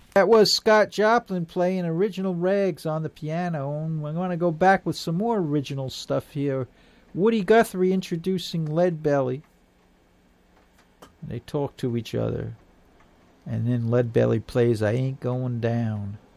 That was Scott Joplin playing original rags on the piano, and we're going to go back with some more original stuff here. Woody Guthrie introducing Leadbelly. They talk to each other, and then Leadbelly plays I Ain't Going Down.